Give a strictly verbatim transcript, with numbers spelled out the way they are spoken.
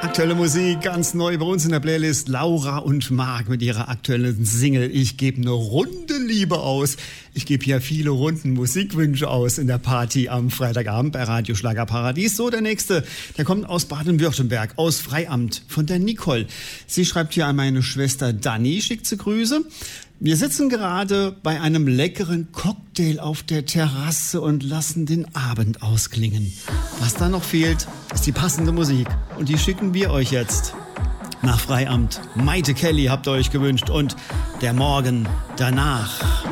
Aktuelle Musik, ganz neu bei uns in der Playlist. Laura und Marc mit ihrer aktuellen Single Ich gebe eine Runde Liebe aus. Ich gebe hier viele Runden Musikwünsche aus in der Party am Freitagabend bei Radio Schlagerparadies. So, der nächste, der kommt aus Baden-Württemberg, aus Freiamt, von der Nicole. Sie schreibt hier an meine Schwester Dani, schickt sie Grüße. Wir sitzen gerade bei einem leckeren Cocktail auf der Terrasse und lassen den Abend ausklingen. Was da noch fehlt, ist die passende Musik. Und die schicken wir euch jetzt nach Freiamt. Maite Kelly habt ihr euch gewünscht und der Morgen danach.